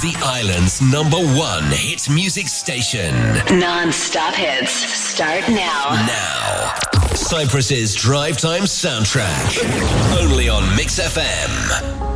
the island's #1 hit music station. Non-stop hits start now. Now, Cyprus's drive time soundtrack. Only on Mix FM.